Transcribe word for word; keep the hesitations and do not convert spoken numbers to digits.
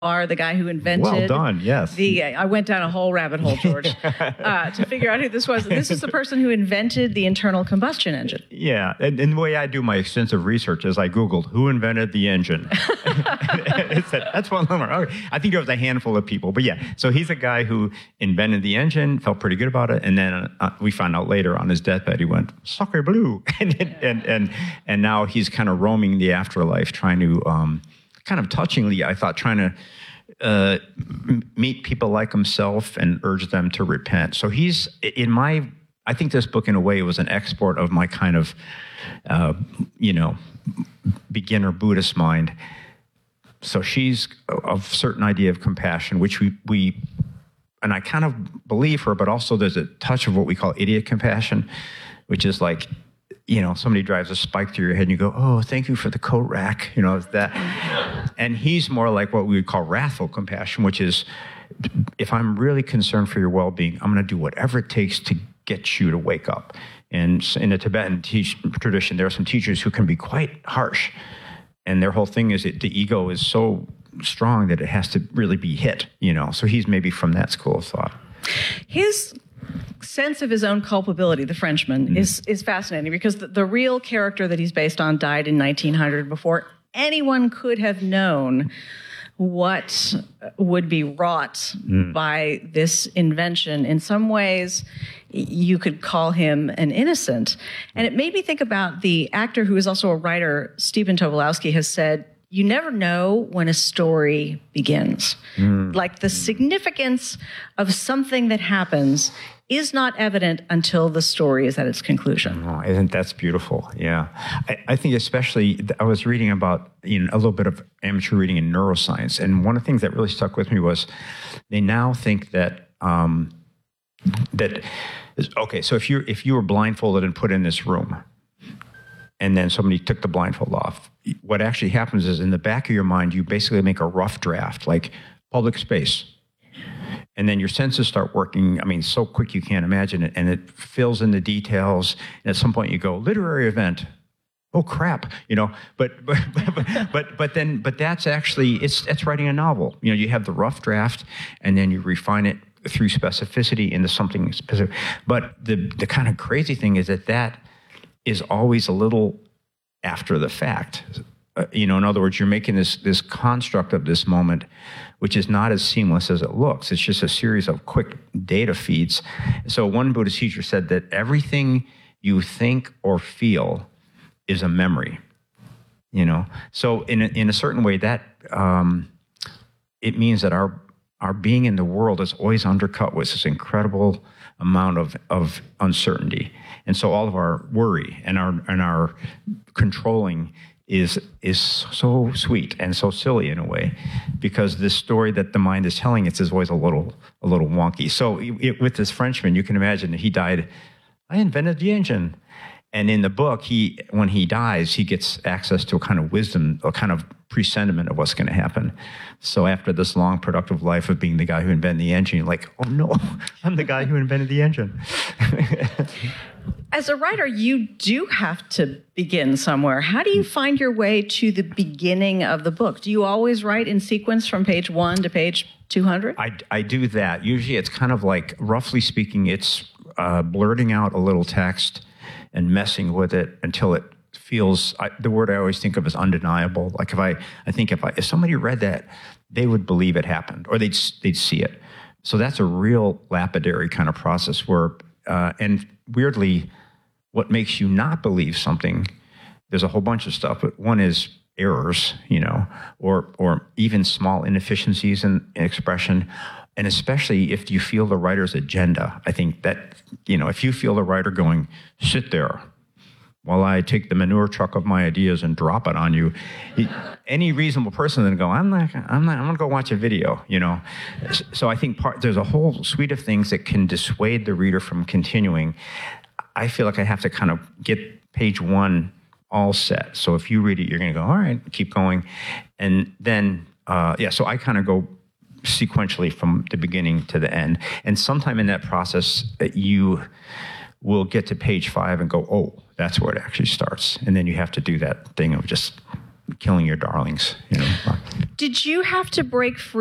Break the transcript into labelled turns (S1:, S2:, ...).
S1: are the guy who invented.
S2: Well done, yes.
S1: The I went down a whole rabbit hole, George, uh, to figure out who this was. This is the person who invented the internal combustion engine.
S2: Yeah, and, and the way I do my extensive research is I Googled who invented the engine. It said, that's one number. Okay. I think there was a handful of people, but yeah. So he's a guy who invented the engine, felt pretty good about it, and then uh, we found out later on his deathbed he went sacre bleu, and and and and now he's kind of roaming the afterlife, trying to. Um, kind of touchingly, I thought, trying to uh, m- meet people like himself and urge them to repent. So he's, in my, I think this book in a way was an export of my kind of, uh, you know, beginner Buddhist mind. So she's of certain idea of compassion, which we, we, and I kind of believe her, but also there's a touch of what we call idiot compassion, which is like, you know, somebody drives a spike through your head and you go, oh, thank you for the coat rack. You know, that. And he's more like what we would call wrathful compassion, which is if I'm really concerned for your well-being, I'm going to do whatever it takes to get you to wake up. And in the Tibetan teach, tradition, there are some teachers who can be quite harsh. And their whole thing is that the ego is so strong that it has to really be hit, you know. So he's maybe from that school of thought.
S1: His sense of his own culpability, the Frenchman, mm. is is fascinating because the, the real character that he's based on died in nineteen hundred before anyone could have known what would be wrought mm. by this invention. In some ways, you could call him an innocent. And it made me think about the actor who is also a writer, Stephen Tobolowsky, has said, you never know when a story begins. Mm. Like the significance of something that happens is not evident until the story is at its conclusion.
S2: Oh, isn't that's beautiful? Yeah, I, I think especially I was reading about you know a little bit of amateur reading in neuroscience, and one of the things that really stuck with me was they now think that um, that okay, so if you if you were blindfolded and put in this room, and then somebody took the blindfold off, what actually happens is in the back of your mind you basically make a rough draft, like public space. And then your senses start working, I mean, so quick you can't imagine it, and it fills in the details. And at some point you go, literary event. Oh crap, you know. But but but but, but then but that's actually it's it's writing a novel. You know, you have the rough draft, and then you refine it through specificity into something specific. But the the kind of crazy thing is that that is always a little after the fact. Uh, you know, in other words, you're making this this construct of this moment, which is not as seamless as it looks. It's just a series of quick data feeds. So one Buddhist teacher said that everything you think or feel is a memory. You know, so in a, in a certain way, that um, it means that our our being in the world is always undercut with this incredible amount of of uncertainty, and so all of our worry and our and our controlling is is so sweet and so silly in a way, because this story that the mind is telling it is always a little a little wonky. So it, with this Frenchman, you can imagine that he died. I invented the engine, and in the book, he when he dies, he gets access to a kind of wisdom, a kind of presentiment of what's going to happen. So after this long, productive life of being the guy who invented the engine, you're like, oh no, I'm the guy who invented the engine.
S1: As a writer, you do have to begin somewhere. How do you find your way to the beginning of the book? Do you always write in sequence from page one to page two hundred?
S2: I, I do that. Usually it's kind of like, roughly speaking, it's uh, blurting out a little text and messing with it until it feels, I, the word I always think of is undeniable. Like if I, I think if I, if somebody read that, they would believe it happened, or they'd they'd see it. So that's a real lapidary kind of process where, uh, and weirdly, what makes you not believe something, there's a whole bunch of stuff, but one is errors, you know, or or even small inefficiencies in, in expression. And especially if you feel the writer's agenda. I think that, you know, if you feel the writer going, sit there while I take the manure truck of my ideas and drop it on you, any reasonable person then go, I'm not, I'm not, I'm gonna go watch a video, you know. So I think part, there's a whole suite of things that can dissuade the reader from continuing. I feel like I have to kind of get page one all set. So if you read it, you're gonna go, all right, keep going. And then, uh, yeah, so I kind of go sequentially from the beginning to the end. And sometime in that process, you will get to page five and go, oh, that's where it actually starts. And then you have to do that thing of just killing your darlings, you know.
S1: Did you have to break free